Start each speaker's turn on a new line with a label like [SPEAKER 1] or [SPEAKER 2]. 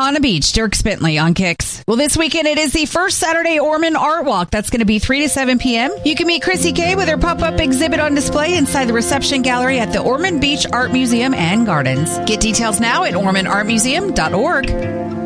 [SPEAKER 1] on the beach. Dirk Bentley on Kicks. Well, this weekend it is the first Saturday Ormond Art Walk. That's going to be 3 to 7 p.m. You can meet Chrissy K with her pop-up exhibit on display inside the reception gallery at the Ormond Beach Art Museum and Gardens. Get details now at ormondartmuseum.org.